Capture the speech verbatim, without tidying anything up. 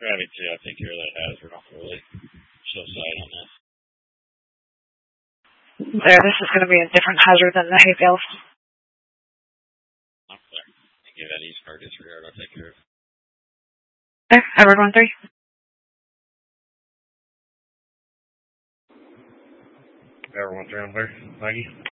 Gravity two, I'll take care of that hazard. I'll really show sight on this. There, this is going to be a different hazard than the hay bales. I'm sorry. Give that east car disregard. I'll take care of it. Okay, Edward one three. Edward one three on clear. Maggie.